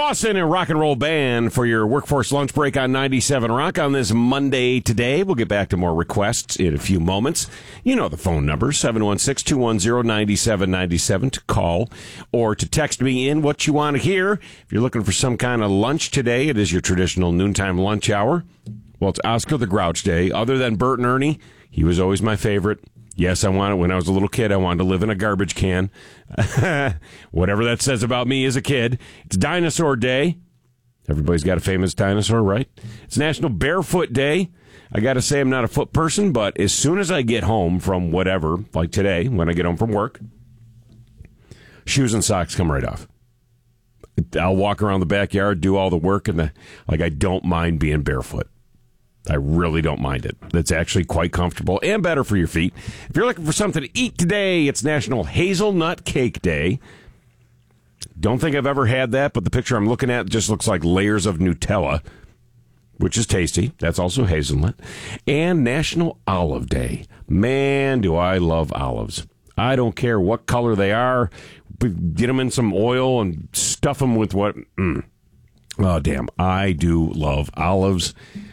Dawson and Rock and Roll Band for your workforce lunch break on 97 Rock on this Monday today. We'll get back to more requests in a few moments. You know the phone number, 716-210-9797 to call or to text me in what you want to hear. If you're looking for some kind of lunch today, it is your traditional noontime lunch hour. Well, it's Oscar the Grouch Day. Other than Bert and Ernie, he was always my favorite. Yes, when I was a little kid, I wanted to live in a garbage can. Whatever that says about me as a kid. It's Dinosaur Day. Everybody's got a famous dinosaur, right? It's National Barefoot Day. I got to say I'm not a foot person, but as soon as I get home from whatever, like today, when I get home from work, shoes and socks come right off. I'll walk around the backyard, do all the work, and I don't mind being barefoot. I really don't mind it. That's actually quite comfortable and better for your feet. If you're looking for something to eat today, it's National Hazelnut Cake Day. Don't think I've ever had that, but the picture I'm looking at just looks like layers of Nutella, which is tasty. That's also hazelnut. And National Olive Day. Man, do I love olives. I don't care what color they are. Get them in some oil and stuff them with what... Oh, damn. I do love olives.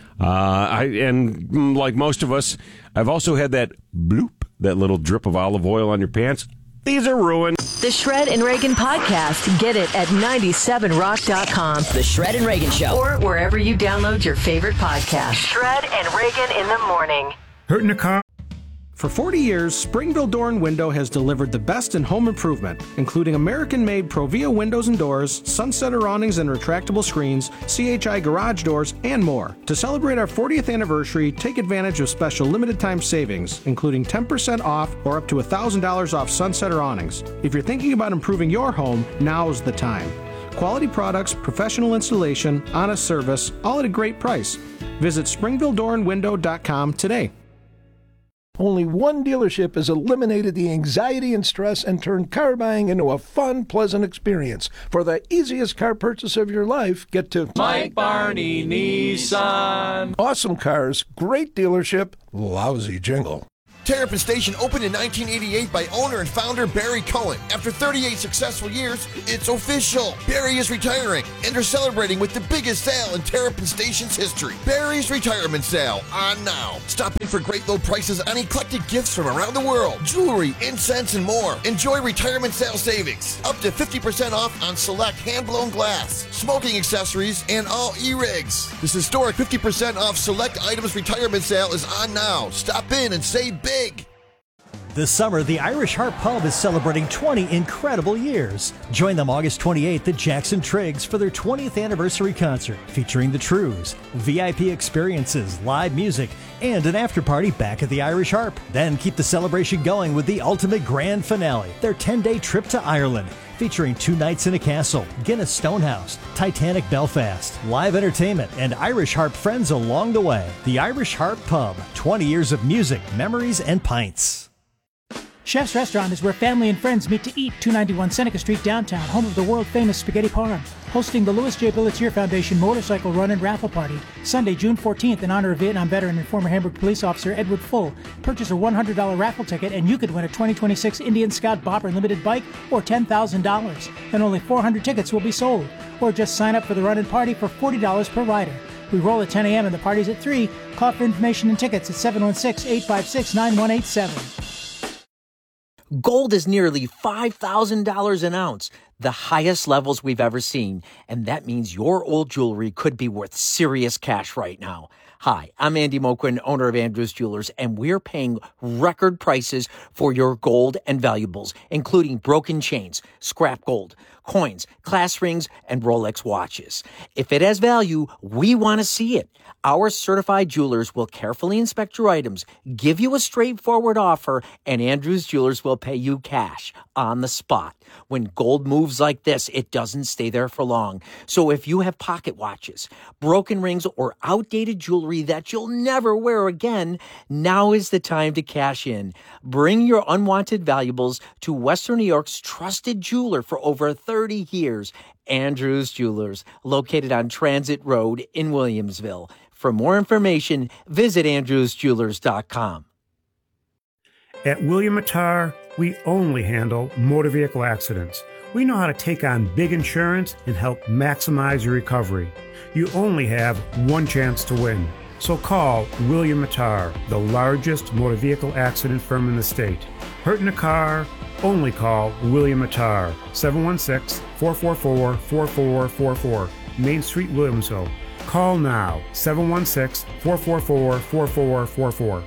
And like most of us, I've also had that bloop, that little drip of olive oil on your pants. These are ruined. The Shred and Reagan podcast. Get it at 97rock.com. The Shred and Reagan Show. Or wherever you download your favorite podcast. Shred and Reagan in the morning. Hurting a car. For 40 years, Springville Door and Window has delivered the best in home improvement, including American-made Provia windows and doors, sunsetter awnings and retractable screens, CHI garage doors, and more. To celebrate our 40th anniversary, take advantage of special limited-time savings, including 10% off or up to $1,000 off sunsetter awnings. If you're thinking about improving your home, now's the time. Quality products, professional installation, honest service, all at a great price. Visit SpringvilleDoorandWindow.com today. Only one dealership has eliminated the anxiety and stress and turned car buying into a fun, pleasant experience. For the easiest car purchase of your life, get to Mike Barney Nissan. Awesome cars, great dealership, lousy jingle. Terrapin Station opened in 1988 by owner and founder Barry Cohen. After 38 successful years, it's official. Barry is retiring, and they're celebrating with the biggest sale in Terrapin Station's history. Barry's Retirement Sale, on now. Stop in for great low prices on eclectic gifts from around the world, jewelry, incense, and more. Enjoy retirement sale savings. Up to 50% off on select hand-blown glass, smoking accessories, and all e-rigs. This historic 50% off select items retirement sale is on now. Stop in and save big. This summer, the Irish Harp Pub is celebrating 20 incredible years. Join them August 28th at Jackson Triggs for their 20th anniversary concert featuring the Trues, VIP experiences, live music, and an after-party back at the Irish Harp. Then keep the celebration going with the ultimate grand finale, their 10-day trip to Ireland, featuring 2 nights in a castle, Guinness Stonehouse, Titanic Belfast, live entertainment, and Irish Harp friends along the way. The Irish Harp Pub, 20 years of music, memories, and pints. Chef's Restaurant is where family and friends meet to eat. 291 Seneca Street downtown, home of the world-famous Spaghetti Parm. Hosting the Louis J. Billetier Foundation Motorcycle Run and Raffle Party. Sunday, June 14th, in honor of Vietnam veteran and former Hamburg police officer Edward Full. Purchase a $100 raffle ticket and you could win a 2026 Indian Scout Bopper Limited Bike or $10,000. And only 400 tickets will be sold. Or just sign up for the run and party for $40 per rider. We roll at 10 a.m. and the party's at 3. Call for information and tickets at 716-856-9187. Gold is nearly $5,000 an ounce, the highest levels we've ever seen. And that means your old jewelry could be worth serious cash right now. Hi, I'm Andy Moquin, owner of Andrews Jewelers, and we're paying record prices for your gold and valuables, including broken chains, scrap gold, coins, class rings, and Rolex watches. If it has value, we want to see it. Our certified jewelers will carefully inspect your items, give you a straightforward offer, and Andrews Jewelers will pay you cash on the spot. When gold moves like this, it doesn't stay there for long. So if you have pocket watches, broken rings, or outdated jewelry that you'll never wear again, now is the time to cash in. Bring your unwanted valuables to Western New York's trusted jeweler for over 30 years, Andrews Jewelers, located on Transit Road in Williamsville. For more information, visit andrewsjewelers.com. At William Attar, we only handle motor vehicle accidents. We know how to take on big insurance and help maximize your recovery. You only have one chance to win. So call William Mattar, the largest motor vehicle accident firm in the state. Hurt in a car? Only call William Mattar, 716-444-4444, Main Street, Williamsville. Call now, 716-444-4444.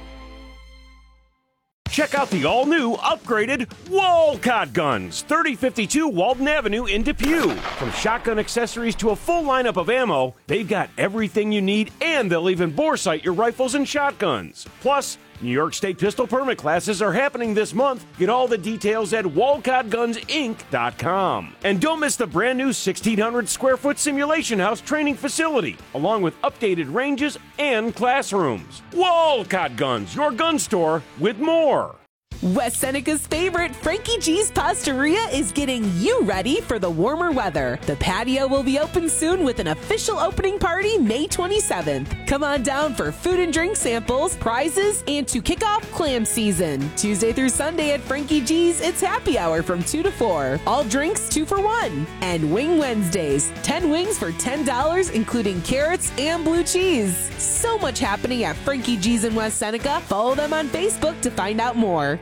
Check out the all-new, upgraded Walcott Guns, 3052 Walden Avenue in Depew. From shotgun accessories to a full lineup of ammo, they've got everything you need, and they'll even bore sight your rifles and shotguns. Plus, New York State pistol permit classes are happening this month. Get all the details at WalcottGunsInc.com. And don't miss the brand new 1,600 square foot simulation house training facility, along with updated ranges and classrooms. Walcott Guns, your gun store with more. West Seneca's favorite, Frankie G's Pastaria, is getting you ready for the warmer weather. The patio will be open soon with an official opening party May 27th. Come on down for food and drink samples, prizes, and to kick off clam season. Tuesday through Sunday at Frankie G's, it's happy hour from 2 to 4. All drinks 2 for $1. And Wing Wednesdays, 10 wings for $10, including carrots and blue cheese. So much happening at Frankie G's in West Seneca. Follow them on Facebook to find out more.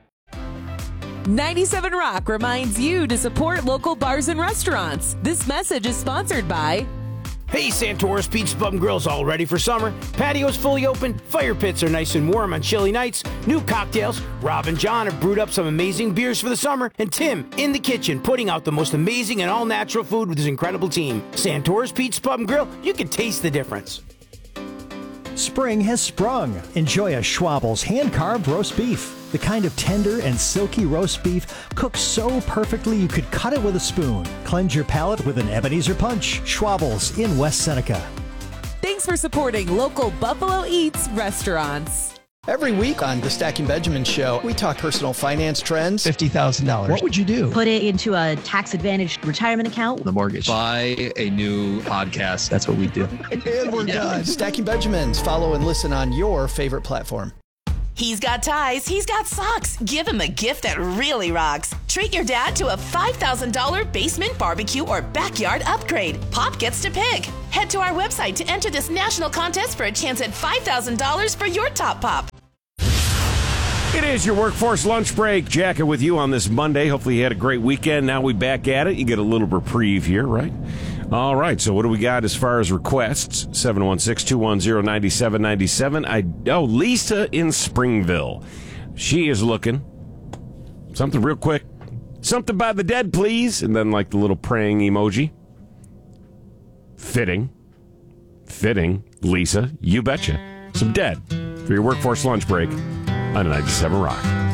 97 Rock reminds you to support local bars and restaurants. This message is sponsored by... Hey, Santoris Pizza Pub and Grill's all ready for summer. Patio's fully open, fire pits are nice and warm on chilly nights, new cocktails. Rob and John have brewed up some amazing beers for the summer, and Tim in the kitchen putting out the most amazing and all-natural food with his incredible team. Santoris Pizza Pub and Grill, you can taste the difference. Spring has sprung. Enjoy a Schwabel's hand-carved roast beef. The kind of tender and silky roast beef cooked so perfectly you could cut it with a spoon. Cleanse your palate with an Ebenezer Punch. Schwabel's in West Seneca. Thanks for supporting local Buffalo Eats restaurants. Every week on the Stacking Benjamin Show, we talk personal finance trends. $50,000. What would you do? Put it into a tax-advantaged retirement account. The mortgage. Buy a new podcast. That's what we do. And we're done. Stacking Benjamins. Follow and listen on your favorite platform. He's got ties, he's got socks. Give him a gift that really rocks. Treat your dad to a $5,000 basement, barbecue, or backyard upgrade. Pop gets to pick. Head to our website to enter this national contest for a chance at $5,000 for your top pop. It is your workforce lunch break. Jacket with you on this Monday. Hopefully you had a great weekend. Now we back at it. You get a little reprieve here, right? All right, so what do we got as far as requests? 716-210-9797. Lisa in Springville. She is looking. Something real quick. Something by the Dead, please. And then like the little praying emoji. Fitting, Lisa. You betcha. Some Dead for your workforce lunch break on 97 Rock.